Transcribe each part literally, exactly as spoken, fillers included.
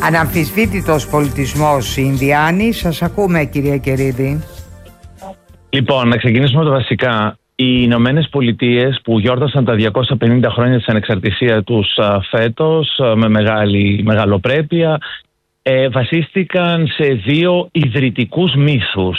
Αναμφισβήτητος πολιτισμός Ινδιάνοι. Σας ακούμε, κυρία Κερίδη. Λοιπόν, να ξεκινήσουμε με το βασικά. Οι Ηνωμένες Πολιτείες που γιόρτασαν τα διακόσια πενήντα χρόνια της ανεξαρτησίας τους φέτος με μεγάλη μεγαλοπρέπεια, ε, βασίστηκαν σε δύο ιδρυτικούς μύθους.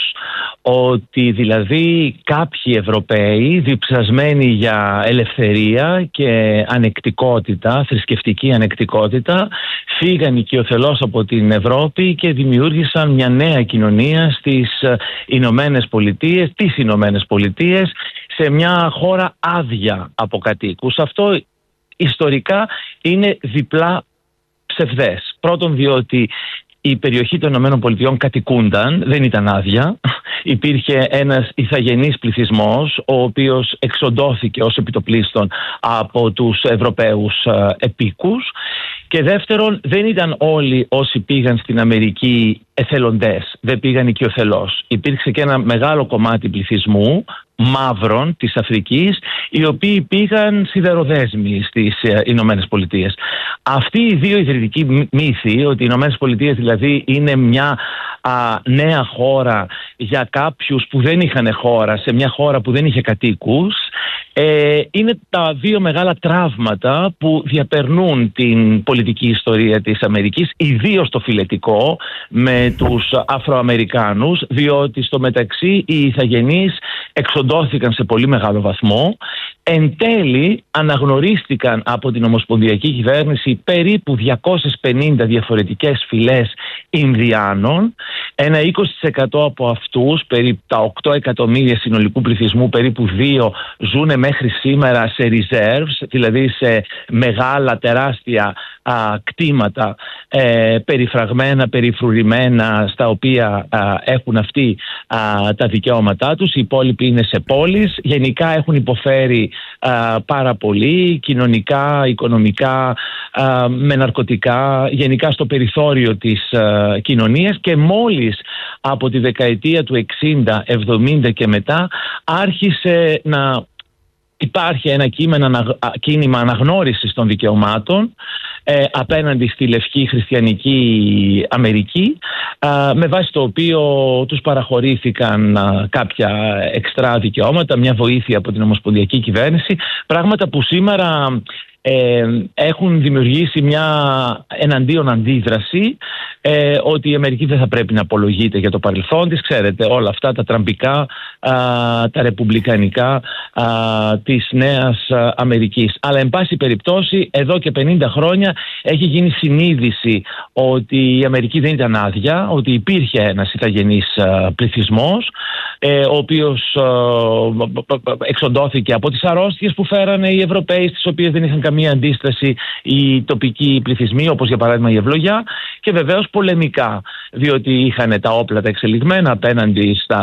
Ότι δηλαδή κάποιοι Ευρωπαίοι διψασμένοι για ελευθερία και ανεκτικότητα, θρησκευτική ανεκτικότητα, φύγαν οικειοθελώς από την Ευρώπη και δημιούργησαν μια νέα κοινωνία στις Ηνωμένες Πολιτείες, τις Ηνωμένες Πολιτείες, σε μια χώρα άδεια από κατοίκους. Αυτό ιστορικά είναι διπλά ψευδές. Πρώτον, διότι η περιοχή των Ηνωμένων Πολιτειών κατοικούνταν, δεν ήταν άδεια. Υπήρχε ένας ηθαγενής πληθυσμός, ο οποίος εξοντώθηκε ως επιτοπλίστων από τους Ευρωπαίους επίκους. Και δεύτερον, δεν ήταν όλοι όσοι πήγαν στην Αμερική εθελοντές, δεν πήγαν οικειοθελώς. Υπήρξε και ένα μεγάλο κομμάτι πληθυσμού μαύρων της Αφρικής, οι οποίοι πήγαν σιδεροδέσμοι στις Ηνωμένες Πολιτείες. Αυτοί οι δύο ιδρυτικοί μύθοι, ότι οι Ηνωμένες Πολιτείες δηλαδή είναι μια α, νέα χώρα για κάποιους που δεν είχαν χώρα, σε μια χώρα που δεν είχε κατοίκους, ε, είναι τα δύο μεγάλα τραύματα που διαπερνούν την πολιτική ιστορία της Αμερικής, ιδίως το φιλετικό με τους Αφροαμερικάνους, διότι στο μεταξύ οι ηθαγενείς εξοντώθηκαν σε πολύ μεγάλο βαθμό. Εν τέλει αναγνωρίστηκαν από την Ομοσπονδιακή Κυβέρνηση περίπου διακόσιες πενήντα διαφορετικές φυλές Ινδιάνων. Ένα είκοσι τοις εκατό από αυτούς, περίπου τα οκτώ εκατομμύρια συνολικού πληθυσμού, περίπου δύο ζουνε μέχρι σήμερα σε reserves, δηλαδή σε μεγάλα τεράστια α, κτήματα ε, περιφραγμένα, περιφρουρημένα, στα οποία α, έχουν αυτοί α, τα δικαιώματά τους. Οι υπόλοιποι είναι σε πόλεις. Γενικά έχουν υποφέρει α, πάρα πολύ, κοινωνικά, οικονομικά, α, με ναρκωτικά, γενικά στο περιθώριο της α, κοινωνίας, και μόλις από τη δεκαετία του εξήντα εβδομήντα και μετά άρχισε να υπάρχει ένα κίνημα αναγνώρισης των δικαιωμάτων ε, απέναντι στη λευκή χριστιανική Αμερική, ε, με βάση το οποίο τους παραχωρήθηκαν ε, κάποια εξτρά δικαιώματα, μια βοήθεια από την Ομοσπονδιακή Κυβέρνηση, πράγματα που σήμερα Ε, έχουν δημιουργήσει μια εναντίον αντίδραση, ε, ότι η Αμερική δεν θα πρέπει να απολογείται για το παρελθόν της. Ξέρετε όλα αυτά τα τραμπικά, α, τα ρεπουμπλικανικά α, της Νέας α, Αμερικής. Αλλά εν πάση περιπτώσει εδώ και πενήντα χρόνια έχει γίνει συνείδηση ότι η Αμερική δεν ήταν άδεια, ότι υπήρχε ένας ηθαγενής α, πληθυσμός, ε, ο οποίος α, εξοντώθηκε από τις αρρώστιες που φέρανε οι Ευρωπαίοι, στις οποίες δεν είχαν καμία αντίσταση οι τοπικοί πληθυσμοί, όπως για παράδειγμα η ευλογιά, και βεβαίως πολεμικά, διότι είχαν τα όπλα τα εξελιγμένα απέναντι στα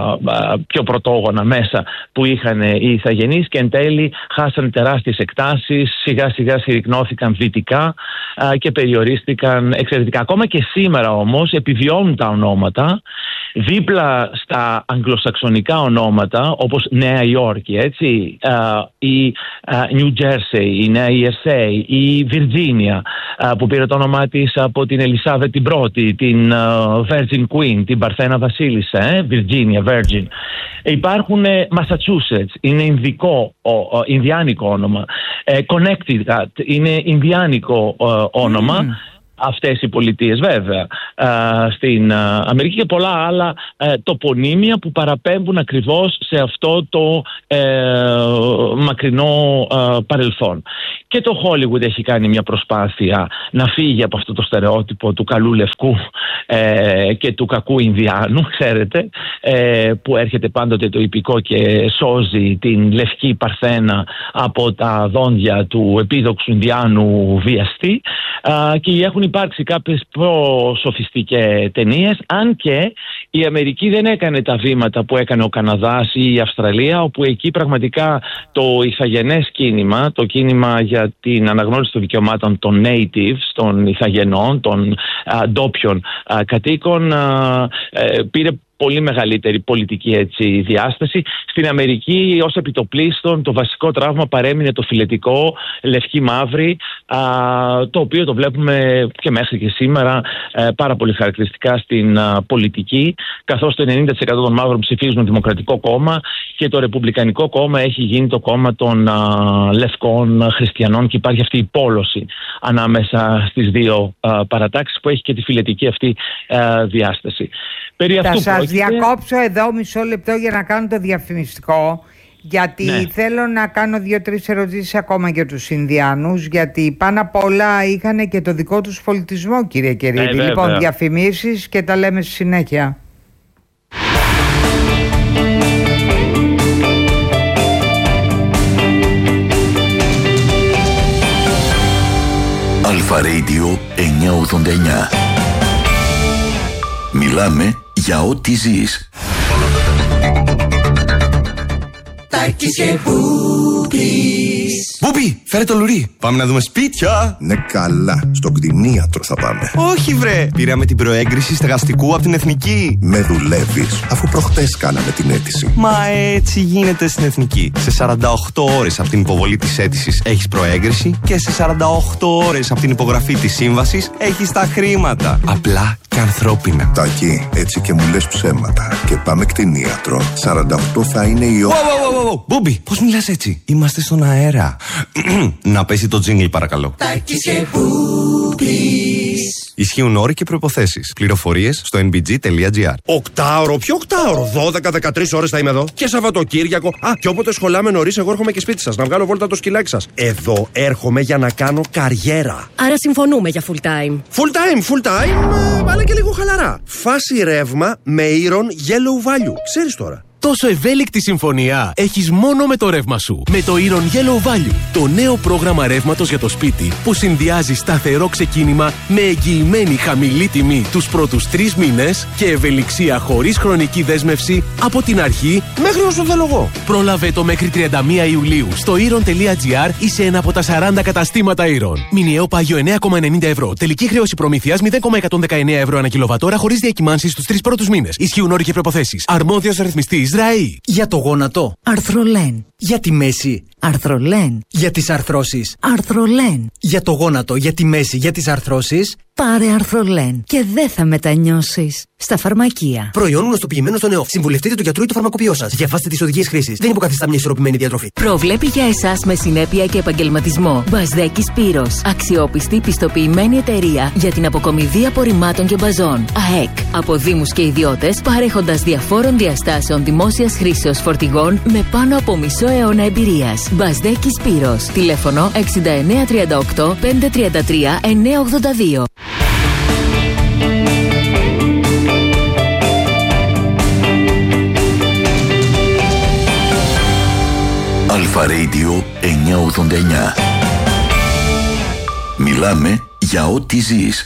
πιο πρωτόγωνα μέσα που είχαν οι ηθαγενείς, και εν τέλει χάσαν τεράστιες εκτάσεις, σιγά σιγά συρρικνώθηκαν δυτικά και περιορίστηκαν εξαιρετικά. Ακόμα και σήμερα όμως επιβιώνουν τα ονόματα δίπλα στα αγγλοσαξονικά ονόματα, όπως Νέα Υόρκη, έτσι, ή New Jersey, η Νέα Ιερσέη, η Βιρτζίνια, που πήρε το όνομά της από την Ελισάβετ την πρώτη, την Virgin Queen, την Παρθένα Βασίλισσα, ε, Virginia, Virgin. Υπάρχουν Massachusetts, είναι ινδικό, ινδιάνικο όνομα. Connecticut είναι ινδιάνικο όνομα. Mm. Αυτές οι πολιτείες βέβαια στην Αμερική, και πολλά άλλα τοπονύμια που παραπέμπουν ακριβώς σε αυτό το ε, μακρινό ε, παρελθόν. Και το Hollywood έχει κάνει μια προσπάθεια να φύγει από αυτό το στερεότυπο του καλού λευκού ε, και του κακού Ινδιάνου, ξέρετε, ε, που έρχεται πάντοτε το ιππικό και σώζει την λευκή Παρθένα από τα δόντια του επίδοξου Ινδιάνου βιαστή, ε, και έχουν υπάρξει κάποιες προσοφιστικές ταινίες, αν και η Αμερική δεν έκανε τα βήματα που έκανε ο Καναδάς ή η Αυστραλία, όπου εκεί πραγματικά το ηθαγενές κίνημα, το κίνημα για την αναγνώριση των δικαιωμάτων των natives, των ηθαγενών, των α, ντόπιων α, κατοίκων, α, ε, πήρε πολύ μεγαλύτερη πολιτική έτσι, διάσταση. Στην Αμερική, ως επιτοπλίστων, το βασικό τραύμα παρέμεινε το φιλετικό, λευκή μαύρη, α, το οποίο το βλέπουμε και μέχρι και σήμερα ε, πάρα πολύ χαρακτηριστικά στην α, πολιτική, καθώς το ενενήντα τοις εκατό των μαύρων ψηφίζουν Δημοκρατικό κόμμα και το Ρεπουμπλικανικό κόμμα έχει γίνει το κόμμα των α, λευκών χριστιανών και υπάρχει αυτή η πόλωση ανάμεσα στις δύο α, παρατάξεις που έχει και τη φιλετική αυτή α, διάσταση. Περί Θα αυτού σας πρόκειται... διακόψω εδώ μισό λεπτό για να κάνω το διαφημιστικό, γιατί ναι. θέλω να κάνω δύο-τρεις ερωτήσεις ακόμα για τους Ινδιάνους, γιατί πάνω απ' όλα είχαν και το δικό τους πολιτισμό, κύριε Κερίδη. Ναι, λοιπόν, διαφημίσεις και τα λέμε στη συνέχεια. Αλφα Radio εννιακόσια ογδόντα εννιά. Μιλάμε για ό,τι ζεις. Τάκης και Μπούπης. Μπούπη, φέρε το λουρί. Πάμε να δούμε σπίτια. Ναι, καλά. Στον κτηνίατρο θα πάμε. Όχι, βρε. Πήραμε την προέγκριση στεγαστικού από την Εθνική. Με δουλεύεις, αφού προχτές κάναμε την αίτηση. Μα έτσι γίνεται στην Εθνική. Σε σαράντα οκτώ ώρες από την υποβολή της αίτησης έχεις προέγκριση και σε σαράντα οκτώ ώρες από την υπογραφή της σύμβασης έχεις τα χρήματα. Απλά και ανθρώπινα. Τάκη, έτσι και μου λες ψέματα. Και πάμε κτηνίατρο. σαράντα οκτώ θα είναι η ώρα. Μπούμπι, πώς μιλάς έτσι? Είμαστε στον αέρα. Να πέσει το τζίνγκλ, παρακαλώ. Τάκης και Μπούπης. Ισχύουν όροι και προϋποθέσεις. Πληροφορίες στο εν μπι τζι τελεία τζι άρ. Οκτάωρο, ποιο οκτάωρο? δώδεκα με δεκατρείς ώρες θα είμαι εδώ. Και Σαββατοκύριακο. Α, και όποτε σχολάμε νωρίς, εγώ έρχομαι και σπίτι σας να βγάλω βόλτα το σκυλάκι σας. Εδώ έρχομαι για να κάνω καριέρα. Άρα συμφωνούμε για full time. Full time, full time, αλλά και λίγο χαλαρά. Φάση ρεύμα με Iron Yellow Value. Ξέρεις τώρα. Τόσο ευέλικτη συμφωνία έχεις μόνο με το ρεύμα σου. Με το Iron Yellow Value, το νέο πρόγραμμα ρεύματος για το σπίτι που συνδυάζει σταθερό ξεκίνημα με εγγυημένη χαμηλή τιμή τους πρώτους τρεις μήνες και ευελιξία χωρίς χρονική δέσμευση από την αρχή μέχρι όσο θέλω εγώ. Πρόλαβε το μέχρι τριάντα μία Ιουλίου στο iron τελεία τζι άρ ή σε ένα από τα σαράντα καταστήματα Iron. Μηνιαίο πάγιο εννέα κόμμα ενενήντα ευρώ. Τελική χρέωση προμήθειας μηδέν κόμμα εκατόν δεκαεννέα ευρώ ανά κιλοβατόρα χωρίς διακυμάνσεις στους τρεις πρώτους μήνες. Ισχύουν όροι και προϋποθέσεις. Αρμόδιος ρυθμιστής ΡΑΗ. Για το γόνατο, Αρθρολέν. Για τη μέση, Αρθρολέν. Για τις αρθρώσεις, Αρθρολέν. Για το γόνατο, για τη μέση, για τις αρθρώσεις, πάρε Αρθρολέν και δεν θα μετανιώσεις. Στα φαρμακεία. Προϊόν γνωστοποιημένο στον ΕΟΦ. Συμβουλευτείτε τον γιατρό ή το φαρμακοποιό σας. Διαβάστε τις οδηγίες χρήσης. Δεν υποκαθιστά μια ισορροπημένη διατροφή. Προβλέπει για εσάς με συνέπεια και επαγγελματισμό. Μπασδέκης Σπύρος. Αξιόπιστη πιστοποιημένη εταιρεία για την αποκομιδή απορριμμάτων και μπαζών. ΑΕΚ. Από δήμους και ιδιώτες, παρέχοντας διαφόρων διαστάσεων δημόσιας χρήσεως φορτηγών με πάνω από μισό αιώνα εμπειρίας. Μπασδέκης Σπύρος. Τηλέφωνο εξήντα εννέα τριάντα οκτώ πεντακόσια τριάντα τρία εννιακόσια ογδόντα δύο. Αλφα Radio εννιακόσια ογδόντα εννιά. Μιλάμε για ό,τι ζεις.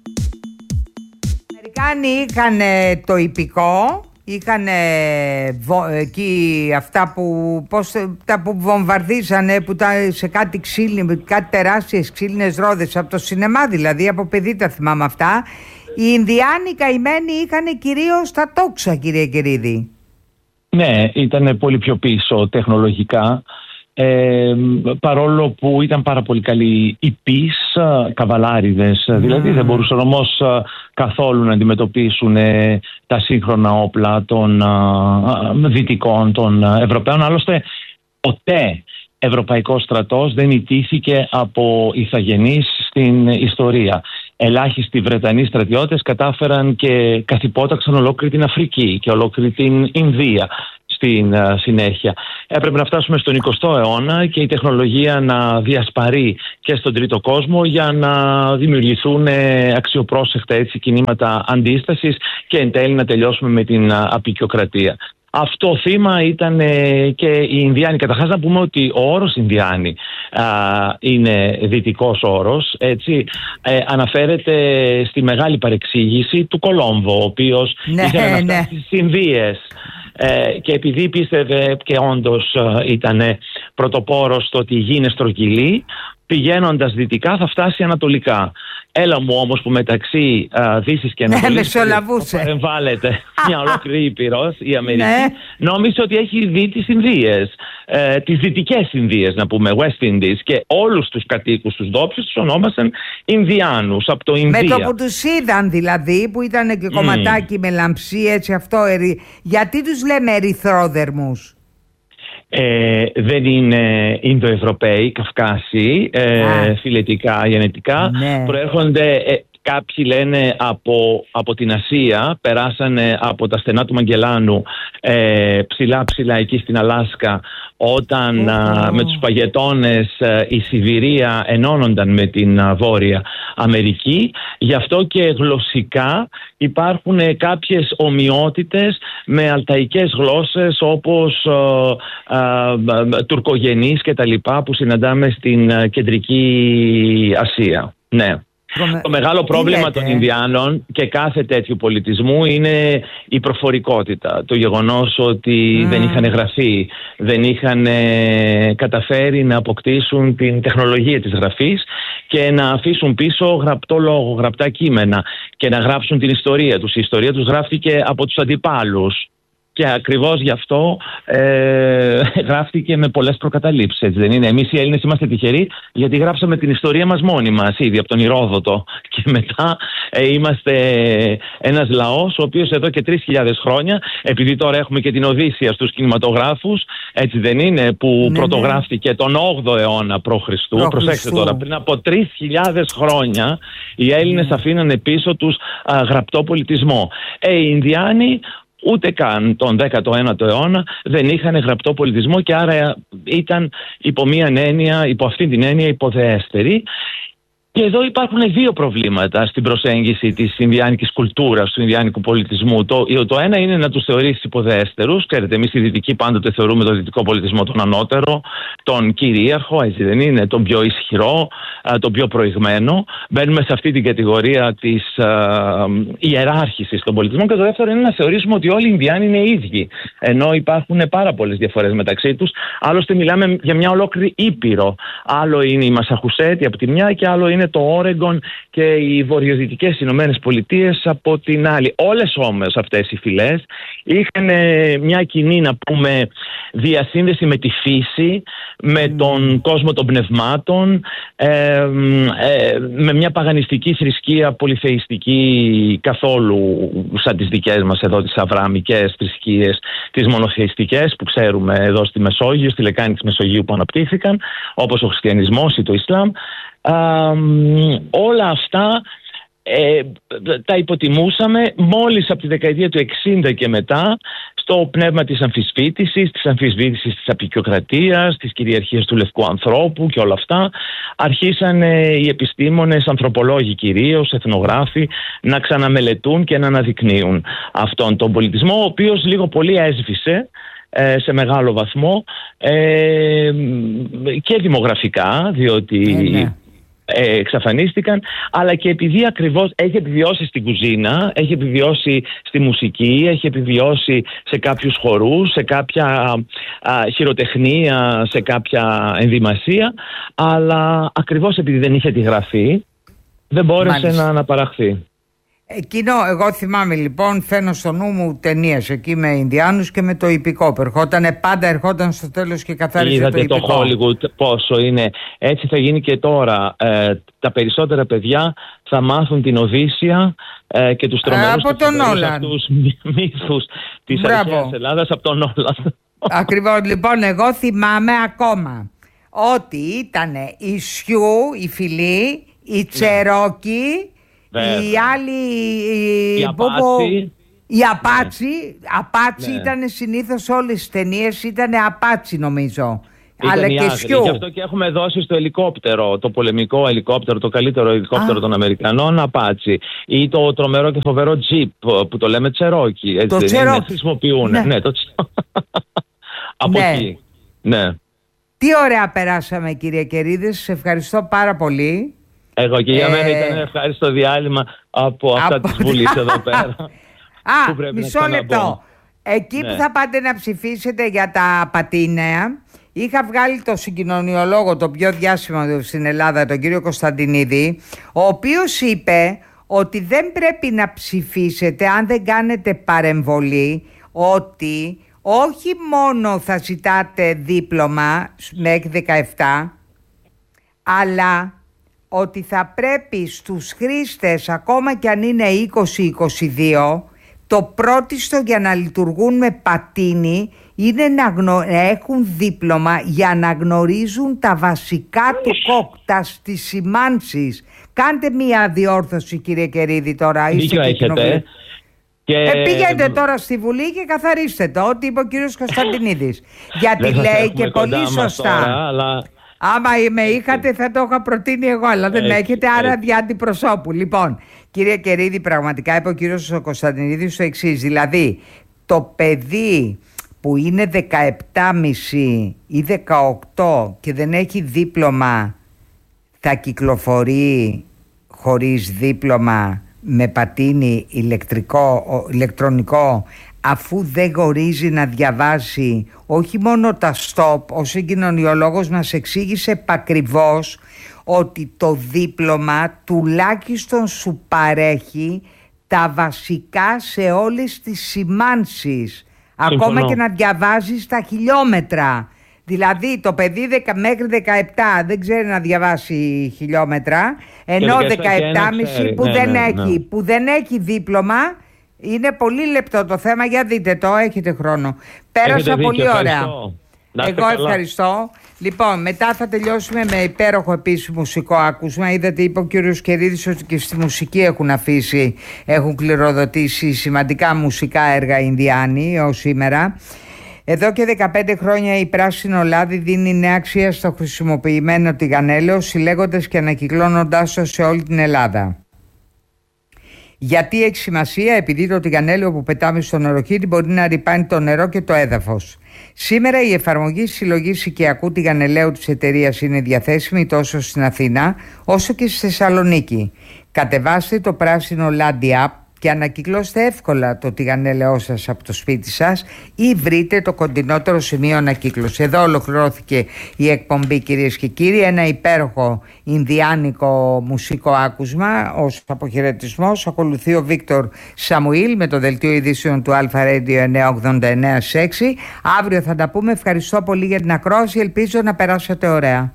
Οι Αμερικάνοι είχαν το ιππικό, είχαν εκεί αυτά που, πώς, τα που βομβαρδίζανε, που τα, σε κάτι, ξύλι, κάτι τεράστιες ξύλινες ρόδες, από το σινεμά δηλαδή, από παιδί τα θυμάμαι αυτά. Οι Ινδιάνοι καημένοι είχαν κυρίως τα τόξα, κύριε Κερίδη. Ναι, ήταν πολύ πιο πίσω τεχνολογικά, ε, παρόλο που ήταν πάρα πολύ καλοί υπείς, καβαλάριδες, mm. δηλαδή δεν μπορούσαν όμως καθόλου να αντιμετωπίσουν ε, τα σύγχρονα όπλα των ε, δυτικών, των Ευρωπαίων. Άλλωστε ποτέ ευρωπαϊκός στρατός δεν ιτήθηκε από ηθαγενείς στην ιστορία. Ελάχιστοι Βρετανοί στρατιώτες κατάφεραν και καθυπόταξαν ολόκληρη την Αφρική και ολόκληρη την Ινδία στην uh, συνέχεια. Έπρεπε να φτάσουμε στον εικοστό αιώνα και η τεχνολογία να διασπαρεί και στον τρίτο κόσμο για να δημιουργηθούν ε, αξιοπρόσεκτα έτσι, κινήματα αντίστασης και εν τέλει να τελειώσουμε με την uh, αποικιοκρατία. Αυτό θύμα ήταν ε, και οι Ινδιάνοι. Καταρχάς να πούμε ότι ο όρος Ινδιάνοι α, είναι δυτικός όρος, έτσι, ε, αναφέρεται στη μεγάλη παρεξήγηση του Κολόμβο, ο οποίος ναι, ήθελε να ναι. φτάσει στις Ινδίες. Ε, και επειδή πίστευε και όντως ε, ήταν πρωτοπόρος στο ότι η γη είναι στρογγυλή, πηγαίνοντας δυτικά θα φτάσει ανατολικά. Έλα μου όμως που μεταξύ α, Δύσης και Ανατολής παρεμβάλλεται μια ολόκληρη ήπειρος, η Αμερική, ναι. Νόμιζε ότι έχει δει τις Ινδίες, ε, τις δυτικές Ινδίες να πούμε, West Indies, και όλους τους κατοίκους, τους ντόπιους, τους ονόμασαν Ινδιάνους από το Ινδία. Με το που τους είδαν δηλαδή, που ήταν και κομματάκι mm. με λαμψί, έτσι αυτό, ερυ... γιατί τους λέμε ερυθρόδερμους? Ε, δεν είναι Ινδοευρωπαίοι, Καυκάσιοι, ε, φιλετικά, γενετικά. Ναι. Προέρχονται, ε, κάποιοι λένε από, από την Ασία, περάσανε από τα στενά του Μαγκελάνου ε, ψηλά ψηλά εκεί στην Αλάσκα, όταν oh. α, με τους παγετώνες α, η Σιβηρία ενώνονταν με την α, Βόρεια Αμερική. Γι' αυτό και γλωσσικά υπάρχουν ε, κάποιες ομοιότητες με αλταϊκές γλώσσες, όπως α, α, α, τουρκογενείς και τα λοιπά που συναντάμε στην α, κεντρική Ασία. Ναι. Το μεγάλο πρόβλημα των Ινδιάνων και κάθε τέτοιου πολιτισμού είναι η προφορικότητα. Το γεγονός ότι mm. δεν είχαν γραφεί, δεν είχαν καταφέρει να αποκτήσουν την τεχνολογία της γραφής και να αφήσουν πίσω γραπτό λόγο, γραπτά κείμενα και να γράψουν την ιστορία τους. Η ιστορία τους γράφτηκε από τους αντιπάλους. Και ακριβώς γι' αυτό ε, γράφτηκε με πολλές προκαταλήψεις, έτσι δεν είναι? Εμείς οι Έλληνες είμαστε τυχεροί γιατί γράψαμε την ιστορία μας μόνοι μας ήδη από τον Ηρόδοτο και μετά ε, είμαστε ένας λαός ο οποίος εδώ και τρεις χιλιάδες χρόνια, επειδή τώρα έχουμε και την Οδύσσεια στους κινηματογράφους, έτσι δεν είναι, που ναι, πρωτογράφτηκε ναι. τον όγδοο αιώνα π.Χ. Προσέξτε τώρα, πριν από τρεις χιλιάδες χρόνια οι Έλληνες ναι. αφήνανε πίσω τους α, γραπτό πολιτισμό. Ε, οι Ινδιάνοι ούτε καν τον δέκατο ένατο αιώνα δεν είχαν γραπτό πολιτισμό και άρα ήταν υπό μίαν έννοια, υπό αυτή την έννοια υποδεέστεροι. Και εδώ υπάρχουν δύο προβλήματα στην προσέγγιση της Ινδιάνικης κουλτούρας, του Ινδιάνικου πολιτισμού. Το, το ένα είναι να τους θεωρήσεις υποδέστερους. Ξέρετε, εμείς οι Δυτικοί πάντοτε θεωρούμε τον δυτικό πολιτισμό τον ανώτερο, τον κυρίαρχο, έτσι δεν είναι, τον πιο ισχυρό, τον πιο προηγμένο. Μπαίνουμε σε αυτή την κατηγορία της α, ιεράρχησης των πολιτισμών. Και το δεύτερο είναι να θεωρήσουμε ότι όλοι οι Ινδιάνοι είναι ίδιοι, ενώ υπάρχουν πάρα πολλές διαφορές μεταξύ τους. Άλλωστε, μιλάμε για μια ολόκληρη ήπειρο. Άλλο είναι η Μασαχουσέτη από τη μια και άλλο είναι το Όρεγκον και οι βορειοδυτικές Ηνωμένες Πολιτείες από την άλλη. Όλες όμως αυτές οι φυλές είχαν μια κοινή, να πούμε, διασύνδεση με τη φύση, με τον κόσμο των πνευμάτων, ε, ε, με μια παγανιστική θρησκεία πολυθεϊστική, καθόλου σαν τις δικές μας εδώ τις αβρααμικές θρησκείες, τις μονοθεϊστικές που ξέρουμε εδώ στη Μεσόγειο, στη λεκάνη της Μεσογείου που αναπτύχθηκαν, όπως ο χριστιανισμός ή το Ισλάμ. Uh, όλα αυτά ε, τα υποτιμούσαμε μόλις από τη δεκαετία του εξήντα και μετά, στο πνεύμα της αμφισβήτησης, της αμφισβήτησης της αποικιοκρατίας, της κυριαρχίας του λευκού ανθρώπου και όλα αυτά. Αρχίσαν ε, οι επιστήμονες, ανθρωπολόγοι κυρίως, εθνογράφοι, να ξαναμελετούν και να αναδεικνύουν αυτόν τον πολιτισμό, ο οποίος λίγο πολύ έσβησε σε μεγάλο βαθμό ε, και δημογραφικά, διότι ε, ναι. ε, εξαφανίστηκαν, αλλά και επειδή ακριβώς έχει επιβιώσει στην κουζίνα, έχει επιβιώσει στη μουσική, έχει επιβιώσει σε κάποιους χορούς, σε κάποια α, χειροτεχνία, σε κάποια ενδυμασία, αλλά ακριβώς επειδή δεν είχε τη γραφή δεν μπόρεσε Μάλιστα. να αναπαραχθεί. Εκείνο, εγώ θυμάμαι λοιπόν, φαίνω στο νου μου ταινίες εκεί με Ινδιάνους και με το ιππικό που ερχότανε, πάντα ερχόταν στο τέλος και καθάριζε το ιππικό. Είδατε το Hollywood πόσο είναι. Έτσι θα γίνει και τώρα. Ε, τα περισσότερα παιδιά θα μάθουν την Οδύσσια ε, και τους τρομερούς από τον Όλαν. Τους μύθους της αρχαίας Ελλάδας από τον Όλαν. Ακριβώς. Λοιπόν, εγώ θυμάμαι ακόμα ότι ήταν η Σιού, η Φιλή, η Τσερόκη, η άλλη, η, η Απάτσι, η Απάτσι, ναι. Απάτσι ναι. ήταν συνήθως όλες τις ταινίες, ήταν Απάτσι νομίζω. Ήταν αλλά και Σιού. Γι' αυτό και έχουμε δώσει στο ελικόπτερο, το πολεμικό ελικόπτερο, το καλύτερο ελικόπτερο Α. των Αμερικανών, Απάτσι. Ή το τρομερό και φοβερό τζιπ που το λέμε Τσερόκι. Έτσι, το δεν Τσερόκι. Είναι, χρησιμοποιούν. Ναι. Ναι, το... Από ναι. εκεί. Ναι. Τι ωραία περάσαμε, κύριε Κερίδης. Σε ευχαριστώ πάρα πολύ. Εγώ και για ε... μένα ήταν ευχάριστο διάλειμμα από αυτά από... της Βουλής εδώ πέρα. Α, μισό λεπτό. Εκεί ναι. που θα πάτε να ψηφίσετε για τα πατίνεα, είχα βγάλει το συγκοινωνιολόγο, το πιο διάσημο στην Ελλάδα, τον κύριο Κωνσταντινίδη, ο οποίος είπε ότι δεν πρέπει να ψηφίσετε αν δεν κάνετε παρεμβολή, ότι όχι μόνο θα ζητάτε δίπλωμα μέχρι δεκαεπτά, αλλά ότι θα πρέπει στους χρήστες, ακόμα κι αν είναι είκοσι είκοσι δύο, το πρώτιστο για να λειτουργούν με πατίνι είναι να γνω... έχουν δίπλωμα για να γνωρίζουν τα βασικά του κόκ, τα στις σημάνσεις. Κάντε μία διόρθωση, κύριε Κερίδη, τώρα. Δίκιο έχετε. Και... Ε, πήγαινε τώρα στη Βουλή και καθαρίστε το, ό,τι είπε ο κύριος Κωνσταντινίδης. Γιατί λέει και πολύ σωστά. Τώρα, αλλά... Άμα με είχατε θα το είχα προτείνει εγώ, αλλά δεν με έχετε, άρα δια αντιπροσώπου. Λοιπόν, κύριε Κερίδη, πραγματικά είπε ο κύριος Κωνσταντινίδης το εξής. Δηλαδή, το παιδί που είναι δεκαεπτά και μισό ή δεκαοκτώ και δεν έχει δίπλωμα, θα κυκλοφορεί χωρίς δίπλωμα με πατίνι ηλεκτρικό, ηλεκτρονικό, αφού δεν γνωρίζει να διαβάσει όχι μόνο τα stop. Ο συγκοινωνιολόγος μας εξήγησε επακριβώς ότι το δίπλωμα τουλάχιστον σου παρέχει τα βασικά σε όλες τις σημάνσεις. Ακόμα και να διαβάζεις τα χιλιόμετρα. Δηλαδή το παιδί δεκα, μέχρι δεκαεπτά δεν ξέρει να διαβάσει χιλιόμετρα, ενώ δεκαεπτά και μισό που, ναι, δεν ναι, έχει, ναι. που δεν έχει δίπλωμα. Είναι πολύ λεπτό το θέμα, για δείτε το, έχετε χρόνο. Πέρασα έχετε πολύ δίκιο, ωραία. Ευχαριστώ. Εγώ ευχαριστώ. Λοιπόν, μετά θα τελειώσουμε με υπέροχο επίσης μουσικό άκουσμα. Είδατε, είπε ο κύριος Κερίδης ότι και στη μουσική έχουν αφήσει, έχουν κληροδοτήσει σημαντικά μουσικά έργα Ινδιάνοι ως σήμερα. Εδώ και δεκαπέντε χρόνια η Πράσινο Λάδι δίνει νέα αξία στο χρησιμοποιημένο τηγανέλαιο, συλλέγοντας και ανακυκλώνοντάς το σε όλη την Ελλάδα. Γιατί έχει σημασία? Επειδή το τηγανέλαιο που πετάμε στο νεροχύτη μπορεί να ρυπάνει το νερό και το έδαφος. Σήμερα η εφαρμογή συλλογής οικιακού τηγανελαίου της εταιρείας είναι διαθέσιμη τόσο στην Αθήνα όσο και στη Θεσσαλονίκη. Κατεβάστε το Πράσινο Λάδι App και ανακυκλώστε εύκολα το τηγανέλαιό σας από το σπίτι σας ή βρείτε το κοντινότερο σημείο ανακύκλωση. Εδώ ολοκληρώθηκε η εκπομπή, κυρίες και κύριοι. Ένα υπέροχο ινδιάνικο μουσικό άκουσμα ως αποχαιρετισμός. Ακολουθεί ο Βίκτορ Σαμουήλ με το δελτίο ειδήσεων του Αλφα Radio εννιακόσια ογδόντα εννέα έξι. Αύριο θα τα πούμε. Ευχαριστώ πολύ για την ακρόαση. Ελπίζω να περάσετε ωραία.